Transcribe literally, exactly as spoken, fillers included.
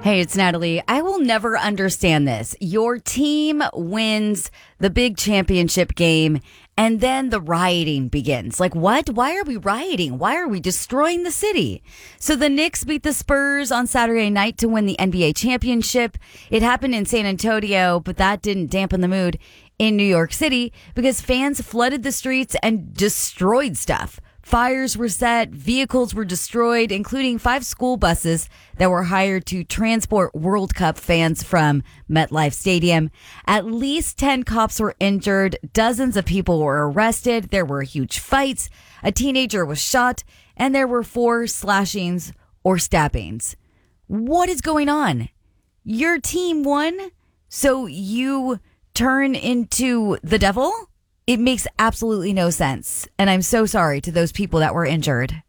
Hey, it's Natalie. I will never understand this. Your team wins the big championship game and then the rioting begins. Like, what? Why are we rioting? Why are we destroying the city? So the Knicks beat the Spurs on Saturday night to win the N B A championship. It happened in San Antonio, but that didn't dampen the mood in New York City because fans flooded the streets and destroyed stuff. Fires were set, vehicles were destroyed, including five school buses that were hired to transport World Cup fans from MetLife Stadium. At least ten cops were injured. Dozens of people were arrested. There were huge fights. A teenager was shot, and there were four slashings or stabbings. What is going on? Your team won, so you turn into the devil? It makes absolutely no sense. And I'm so sorry to those people that were injured.